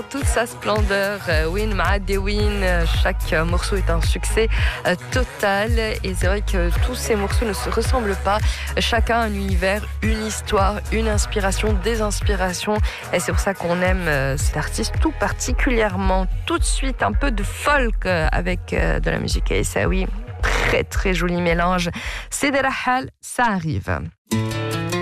dans toute sa splendeur. Win Maad Win, chaque morceau est un succès total. Et c'est vrai que tous ces morceaux ne se ressemblent pas. Chacun a un univers, une histoire, une inspiration, des inspirations. Et c'est pour ça qu'on aime cet artiste tout particulièrement. Tout de suite, un peu de folk avec de la musique Aissaoui. Très très joli mélange. C'est de la hal, ça arrive.